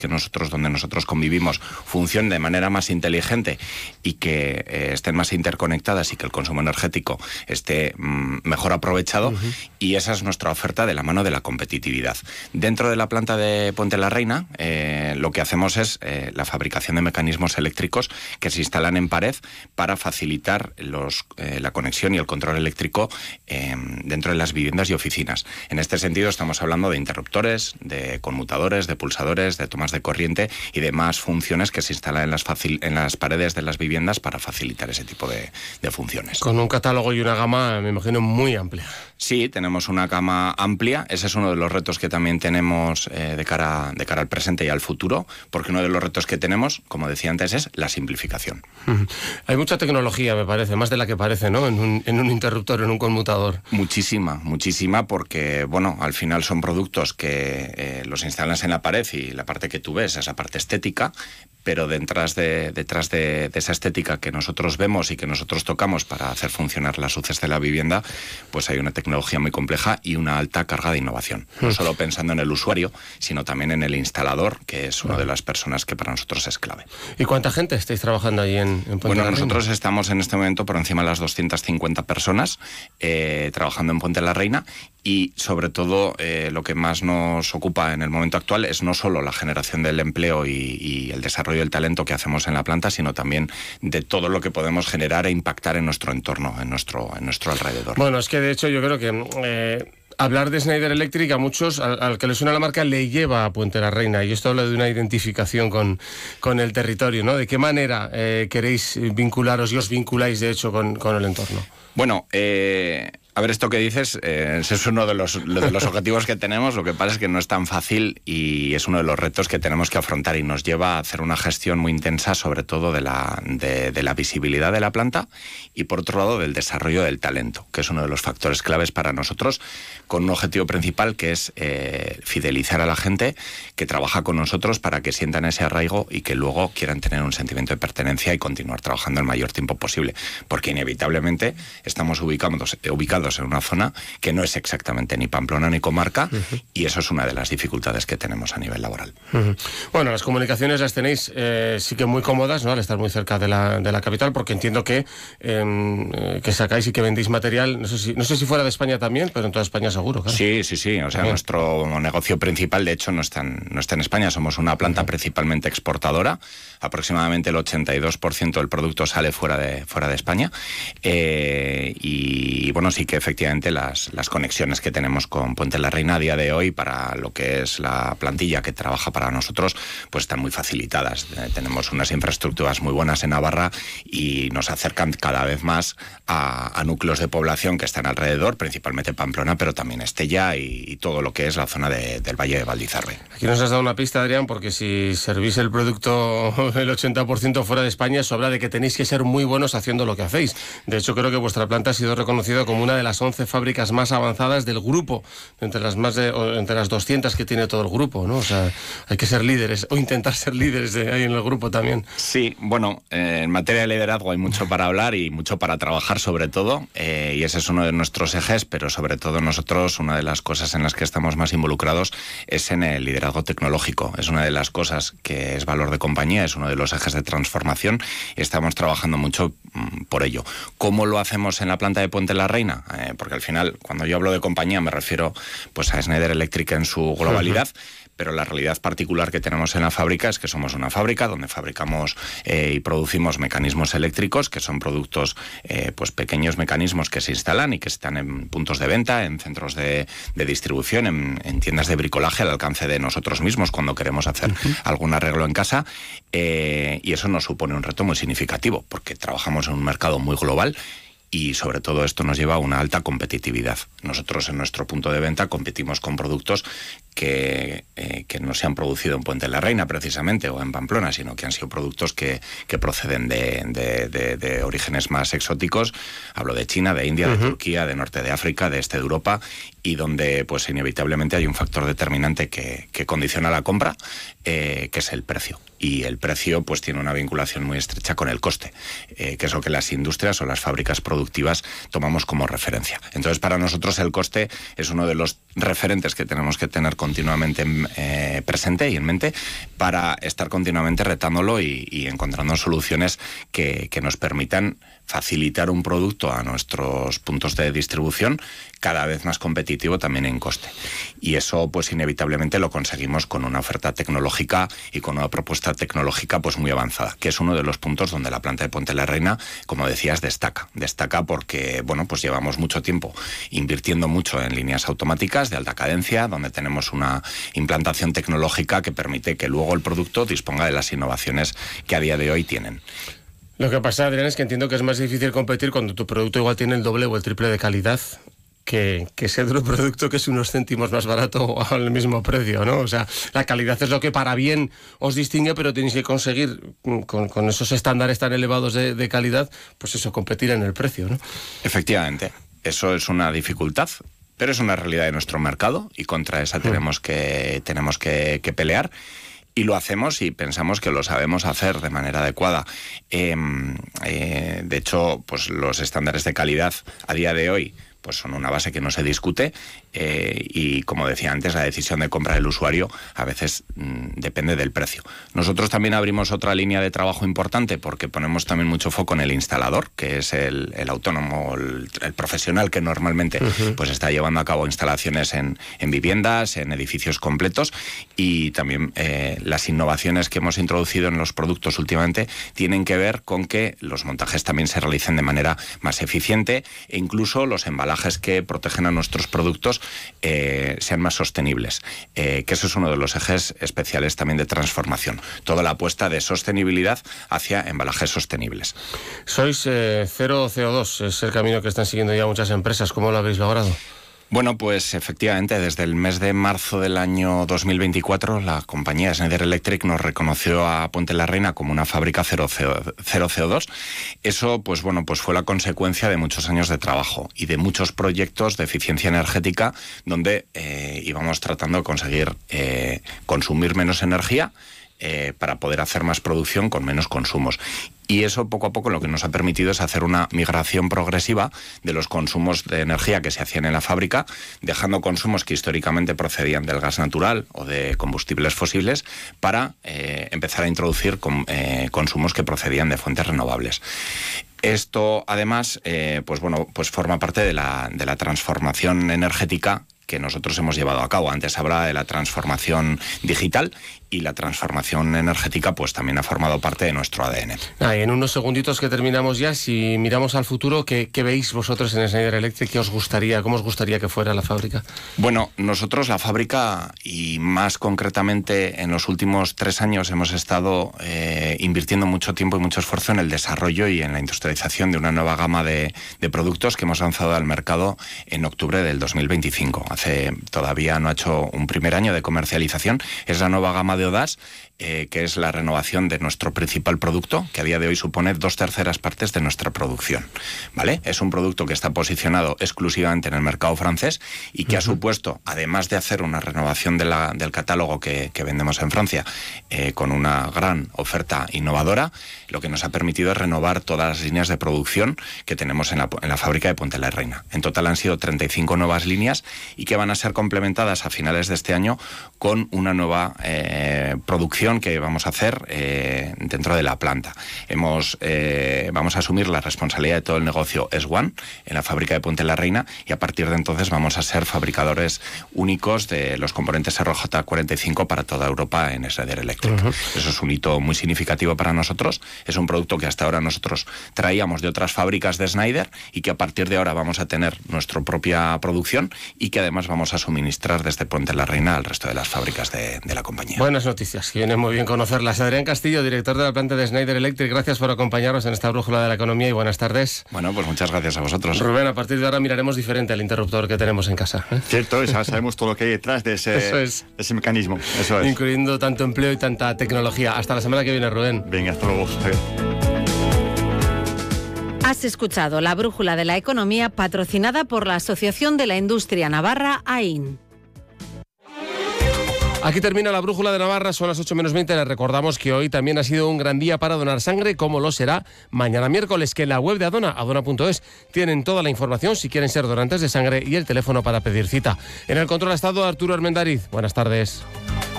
donde nosotros convivimos funcionen de manera más inteligente y que estén más interconectadas y que el consumo energético esté mejor aprovechado, y esa es nuestra oferta de la mano de la competitividad. Dentro de la planta de Puente la Reina, lo que hacemos es la fabricación de mecanismos eléctricos que se instalan en pared para facilitar la conexión y el control eléctrico dentro de las viviendas y oficinas. En este sentido estamos hablando de interruptores, de conmutadores, de pulsadores, de tomas de corriente y demás funciones que se instalan en las paredes de las viviendas para facilitar ese tipo de funciones. Con un catálogo y una gama, me imagino, muy amplia. Sí, tenemos una gama amplia. Ese es uno de los retos que también tenemos de cara al presente y al futuro, porque uno de los retos que tenemos, como decía antes, es la simplificación. Hay mucha tecnología, me parece, más de la que parece, ¿no? En un interruptor, en un conmutador. Muchísima, porque, bueno, al final son productos que los instalas en la pared y la parte que tú ves, esa parte estética, pero detrás de esa estética que nosotros vemos y que nosotros tocamos para hacer funcionar las luces de la vivienda, pues hay una tecnología muy compleja y una alta carga de innovación. No solo pensando en el usuario, sino también en el instalador, que es una de las personas que para nosotros es clave. ¿Y cuánta gente estáis trabajando ahí en Puente la Reina? Nosotros estamos en este momento por encima de las 250 personas trabajando en Puente la Reina, y sobre todo lo que más nos ocupa en el momento actual es no solo la generación del empleo y el desarrollo del talento que hacemos en la planta, sino también de todo lo que podemos generar e impactar en nuestro entorno, en nuestro alrededor. Bueno, es que de hecho yo creo que hablar de Schneider Electric a muchos, al que le suena la marca, le lleva a Puente la Reina, y esto habla de una identificación con el territorio, ¿no? ¿De qué manera queréis vincularos y os vinculáis de hecho con el entorno? Bueno, a ver, esto que dices, ese es uno de los objetivos que tenemos. Lo que pasa es que no es tan fácil y es uno de los retos que tenemos que afrontar, y nos lleva a hacer una gestión muy intensa, sobre todo de la visibilidad de la planta, y por otro lado del desarrollo del talento, que es uno de los factores claves para nosotros, con un objetivo principal que es fidelizar a la gente que trabaja con nosotros para que sientan ese arraigo y que luego quieran tener un sentimiento de pertenencia y continuar trabajando el mayor tiempo posible, porque inevitablemente estamos ubicados en una zona que no es exactamente ni Pamplona ni comarca, y eso es una de las dificultades que tenemos a nivel laboral. Bueno, las comunicaciones las tenéis sí que muy cómodas, ¿no? Al estar muy cerca de la capital, porque entiendo que sacáis y que vendéis material, no sé si fuera de España también, pero en toda España seguro, claro. Sí, o sea, nuestro negocio principal de hecho no está en España. Somos una planta principalmente exportadora. Aproximadamente el 82% del producto sale fuera de España, y bueno, sí que efectivamente las conexiones que tenemos con Puente la Reina a día de hoy para lo que es la plantilla que trabaja para nosotros, pues están muy facilitadas. Tenemos unas infraestructuras muy buenas en Navarra y nos acercan cada vez más a núcleos de población que están alrededor, principalmente Pamplona, pero también Estella y todo lo que es la zona del Valle de Valdizarbe. Aquí nos has dado una pista, Adrián, porque si servís el producto el 80% fuera de España, eso habla de que tenéis que ser muy buenos haciendo lo que hacéis. De hecho, creo que vuestra planta ha sido reconocida como una de las 11 fábricas más avanzadas del grupo, entre las 200 que tiene todo el grupo, ¿no? O sea, hay que ser líderes, o intentar ser líderes ahí en el grupo también. Sí, bueno, en materia de liderazgo hay mucho para hablar y mucho para trabajar sobre todo, y ese es uno de nuestros ejes, pero sobre todo nosotros, una de las cosas en las que estamos más involucrados es en el liderazgo tecnológico. Es una de las cosas que es valor de compañía, es uno de los ejes de transformación, y estamos trabajando mucho por ello. ¿Cómo lo hacemos en la planta de Puente la Reina? Porque al final, cuando yo hablo de compañía, me refiero pues a Schneider Electric en su globalidad, pero la realidad particular que tenemos en la fábrica es que somos una fábrica donde fabricamos y producimos mecanismos eléctricos, que son productos, pues pequeños mecanismos que se instalan y que están en puntos de venta, en centros de distribución, en tiendas de bricolaje al alcance de nosotros mismos cuando queremos hacer algún arreglo en casa, y eso nos supone un reto muy significativo, porque trabajamos en un mercado muy global. Y sobre todo esto nos lleva a una alta competitividad. Nosotros en nuestro punto de venta competimos con productos que no se han producido en Puente la Reina precisamente o en Pamplona, sino que han sido productos que proceden de orígenes más exóticos. Hablo de China, de India, de Turquía, de Norte de África, de Este de Europa, y donde pues inevitablemente hay un factor determinante que condiciona la compra, que es el precio. Y el precio pues tiene una vinculación muy estrecha con el coste, que es lo que las industrias o las fábricas productivas tomamos como referencia. Entonces, para nosotros el coste es uno de los referentes que tenemos que tener continuamente presente y en mente para estar continuamente retándolo y encontrando soluciones que nos permitan facilitar un producto a nuestros puntos de distribución cada vez más competitivo también en coste. Y eso pues inevitablemente lo conseguimos con una oferta tecnológica y con una propuesta tecnológica pues muy avanzada, que es uno de los puntos donde la planta de Ponte la Reina, como decías, destaca porque bueno, pues llevamos mucho tiempo invirtiendo mucho en líneas automáticas de alta cadencia, donde tenemos una implantación tecnológica que permite que luego el producto disponga de las innovaciones que a día de hoy tienen. Lo que pasa, Adrián, es que entiendo que es más difícil competir cuando tu producto igual tiene el doble o el triple de calidad que ese otro producto que es unos céntimos más barato al mismo precio, ¿no? O sea, la calidad es lo que para bien os distingue, pero tenéis que conseguir con esos estándares tan elevados de calidad, pues eso, competir en el precio, ¿no? Efectivamente, eso es una dificultad, pero es una realidad de nuestro mercado y contra esa tenemos que pelear. Y lo hacemos y pensamos que lo sabemos hacer de manera adecuada. De hecho, pues los estándares de calidad a día de hoy pues son una base que no se discute y, como decía antes, la decisión de compra del usuario a veces depende del precio. Nosotros también abrimos otra línea de trabajo importante porque ponemos también mucho foco en el instalador, que es el autónomo, el profesional que normalmente pues está llevando a cabo instalaciones en viviendas, en edificios completos, y también las innovaciones que hemos introducido en los productos últimamente tienen que ver con que los montajes también se realicen de manera más eficiente e incluso los embalajes que protegen a nuestros productos sean más sostenibles, que eso es uno de los ejes especiales también de transformación, toda la apuesta de sostenibilidad hacia embalajes sostenibles. Sois cero CO2, es el camino que están siguiendo ya muchas empresas. ¿Cómo lo habéis logrado? Bueno, pues efectivamente, desde el mes de marzo del año 2024, la compañía Schneider Electric nos reconoció a Ponte la Reina como una fábrica cero CO2. Eso, pues bueno, pues fue la consecuencia de muchos años de trabajo y de muchos proyectos de eficiencia energética donde íbamos tratando de conseguir consumir menos energía para poder hacer más producción con menos consumos. Y eso poco a poco lo que nos ha permitido es hacer una migración progresiva de los consumos de energía que se hacían en la fábrica, dejando consumos que históricamente procedían del gas natural o de combustibles fósiles para empezar a introducir consumos que procedían de fuentes renovables. Esto, además, pues forma parte de la transformación energética que nosotros hemos llevado a cabo. Antes hablaba de la transformación digital y la transformación energética pues también ha formado parte de nuestro ADN. Y en unos segunditos que terminamos ya, si miramos al futuro, ¿qué veis vosotros en Schneider Electric? ¿Qué os gustaría, cómo os gustaría que fuera la fábrica? Bueno, nosotros la fábrica, y más concretamente en los últimos 3 años, hemos estado invirtiendo mucho tiempo y mucho esfuerzo en el desarrollo y en la industrialización de una nueva gama de productos que hemos lanzado al mercado en octubre del 2025. Todavía no ha hecho un primer año de comercialización. Es la nueva gama de Odas, que es la renovación de nuestro principal producto, que a día de hoy supone 2/3 partes de nuestra producción, ¿vale? Es un producto que está posicionado exclusivamente en el mercado francés y que ha supuesto, además de hacer una renovación del catálogo que vendemos en Francia, con una gran oferta innovadora, lo que nos ha permitido es renovar todas las líneas de producción que tenemos en la fábrica de Ponte la Reina. En total han sido 35 nuevas líneas y que van a ser complementadas a finales de este año con una nueva producción que vamos a hacer dentro de la planta. Vamos a asumir la responsabilidad de todo el negocio S1 en la fábrica de Ponte la Reina y a partir de entonces vamos a ser fabricadores únicos de los componentes RJ45 para toda Europa en Schneider Electric. Eso es un hito muy significativo para nosotros. Es un producto que hasta ahora nosotros traíamos de otras fábricas de Schneider y que a partir de ahora vamos a tener nuestra propia producción y que además vamos a suministrar desde Ponte la Reina al resto de las fábricas de la compañía. Buenas noticias, que viene muy bien conocerlas. Adrián Castillo, director de la planta de Schneider Electric, gracias por acompañarnos en esta brújula de la economía y buenas tardes. Bueno, pues muchas gracias a vosotros. Rubén, a partir de ahora miraremos diferente al interruptor que tenemos en casa. Cierto, ya sabemos todo lo que hay detrás de ese mecanismo. Eso es. Incluyendo tanto empleo y tanta tecnología. Hasta la semana que viene, Rubén. Venga, hasta luego. Has escuchado la brújula de la economía patrocinada por la Asociación de la Industria Navarra, AIN. Aquí termina la Brújula de Navarra, son las 8 menos 20. Les recordamos que hoy también ha sido un gran día para donar sangre, como lo será mañana miércoles, que en la web de Adona, adona.es, tienen toda la información si quieren ser donantes de sangre y el teléfono para pedir cita. En el control ha estado Arturo Armendariz. Buenas tardes.